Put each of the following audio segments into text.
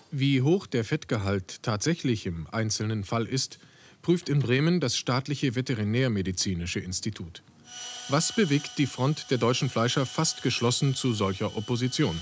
Wie hoch der Fettgehalt tatsächlich im einzelnen Fall ist, prüft in Bremen das staatliche Veterinärmedizinische Institut. Was bewegt die Front der deutschen Fleischer fast geschlossen zu solcher Opposition?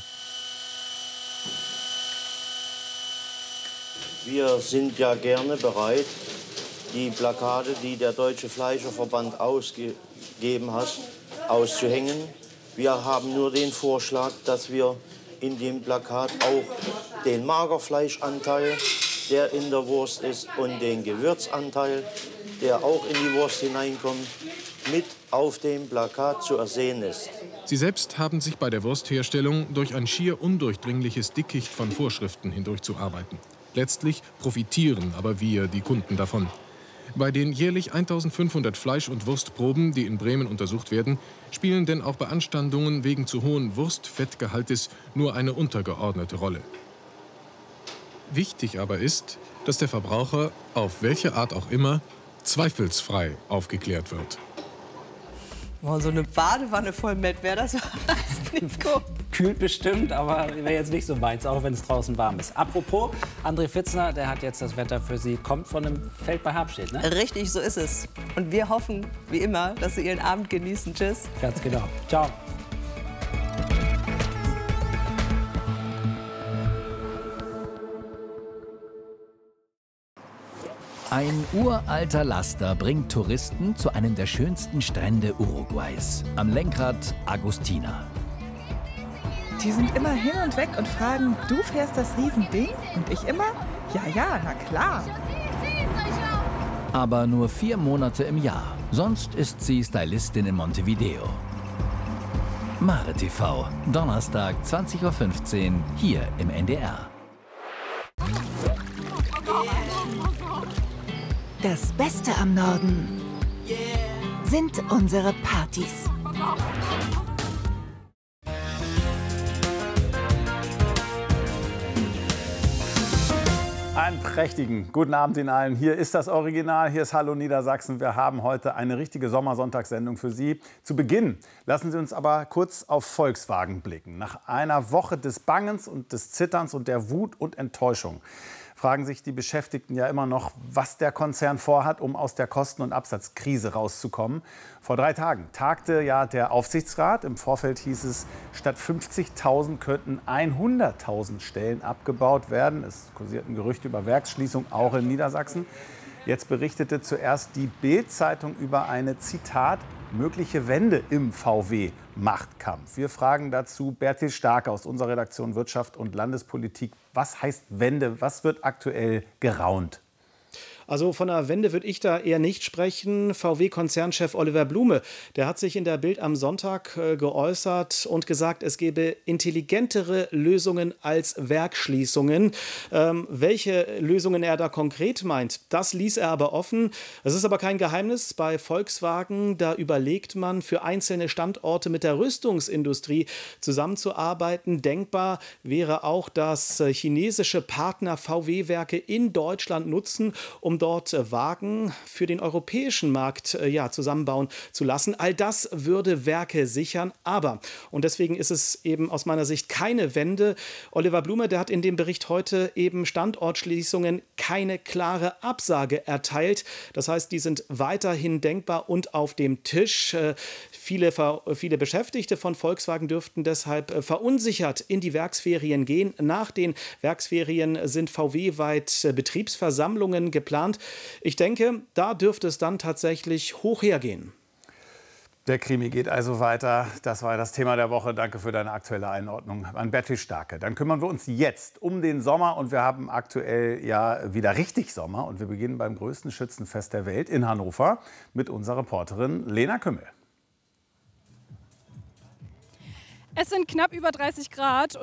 Wir sind ja gerne bereit, die Plakate, die der Deutsche Fleischerverband ausgegeben hat, auszuhängen. Wir haben nur den Vorschlag, dass wir in dem Plakat auch den Magerfleischanteil, der in der Wurst ist, und den Gewürzanteil, der auch in die Wurst hineinkommt, mit auf dem Plakat zu ersehen ist. Sie selbst haben sich bei der Wurstherstellung durch ein schier undurchdringliches Dickicht von Vorschriften hindurchzuarbeiten. Letztlich profitieren aber wir, die Kunden, davon. Bei den jährlich 1500 Fleisch- und Wurstproben, die in Bremen untersucht werden, spielen denn auch Beanstandungen wegen zu hohen Wurstfettgehaltes nur eine untergeordnete Rolle. Wichtig aber ist, dass der Verbraucher, auf welche Art auch immer, zweifelsfrei aufgeklärt wird. Oh, so eine Badewanne voll Mett, wäre das was? Kühlt bestimmt, aber wäre jetzt nicht so meins, auch wenn es draußen warm ist. Apropos, André Pfitzner, der hat jetzt das Wetter für Sie, kommt von einem Feld bei Habstedt, ne? Richtig, so ist es. Und wir hoffen, wie immer, dass Sie Ihren Abend genießen. Tschüss. Ganz genau. Ciao. Ein uralter Laster bringt Touristen zu einem der schönsten Strände Uruguays. Am Lenkrad Agustina. Die sind immer hin und weg und fragen, du fährst das Riesending? Und ich immer, ja, na klar. Aber nur 4 Monate im Jahr. Sonst ist sie Stylistin in Montevideo. Mare TV, Donnerstag 20:15 Uhr, hier im NDR. Das Beste am Norden sind unsere Partys. Einen prächtigen guten Abend Ihnen allen. Hier ist das Original, hier ist Hallo Niedersachsen. Wir haben heute eine richtige Sommersonntagssendung für Sie. Zu Beginn lassen Sie uns aber kurz auf Volkswagen blicken. Nach einer Woche des Bangens und des Zitterns und der Wut und Enttäuschung fragen sich die Beschäftigten ja immer noch, was der Konzern vorhat, um aus der Kosten- und Absatzkrise rauszukommen. Vor 3 Tagen tagte ja der Aufsichtsrat. Im Vorfeld hieß es, statt 50.000 könnten 100.000 Stellen abgebaut werden. Es kursierten Gerüchte über Werksschließung, auch in Niedersachsen. Jetzt berichtete zuerst die Bild-Zeitung über eine, Zitat, mögliche Wende im VW-Machtkampf. Wir fragen dazu Bertil Starke aus unserer Redaktion Wirtschaft und Landespolitik. Was heißt Wende? Was wird aktuell geraunt? Also von einer Wende würde ich da eher nicht sprechen. VW-Konzernchef Oliver Blume, der hat sich in der Bild am Sonntag geäußert und gesagt, es gäbe intelligentere Lösungen als Werksschließungen. Welche Lösungen er da konkret meint, das ließ er aber offen. Es ist aber kein Geheimnis, bei Volkswagen, da überlegt man, für einzelne Standorte mit der Rüstungsindustrie zusammenzuarbeiten. Denkbar wäre auch, dass chinesische Partner VW-Werke in Deutschland nutzen, um dort Wagen für den europäischen Markt zusammenbauen zu lassen. All das würde Werke sichern. Aber, und deswegen ist es eben aus meiner Sicht keine Wende, Oliver Blume, der hat in dem Bericht heute eben Standortschließungen keine klare Absage erteilt. Das heißt, die sind weiterhin denkbar und auf dem Tisch. Viele Beschäftigte von Volkswagen dürften deshalb verunsichert in die Werksferien gehen. Nach den Werksferien sind VW-weit Betriebsversammlungen geplant. Ich denke, da dürfte es dann tatsächlich hoch hergehen. Der Krimi geht also weiter. Das war das Thema der Woche. Danke für deine aktuelle Einordnung an Bertil Starke. Dann kümmern wir uns jetzt um den Sommer. Und wir haben aktuell ja wieder richtig Sommer. Und wir beginnen beim größten Schützenfest der Welt in Hannover mit unserer Reporterin Lena Kümmel. Es sind knapp über 30 Grad